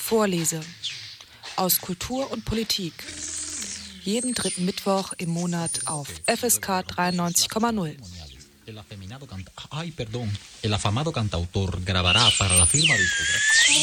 Vorlese aus Kultur und Politik. Jeden dritten Mittwoch im Monat auf FSK 93,0. El afamado cantautor grabará para la firma discográfica.